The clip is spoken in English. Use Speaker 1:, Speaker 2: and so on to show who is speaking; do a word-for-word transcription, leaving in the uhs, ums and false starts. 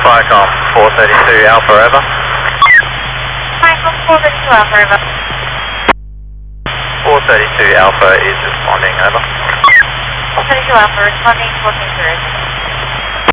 Speaker 1: Viacom four thirty-two Alpha, over.
Speaker 2: Viacom four thirty-two Alpha, over.
Speaker 1: four thirty-two Alpha is responding, over.
Speaker 2: four thirty-two Alpha, responding four thirty-two.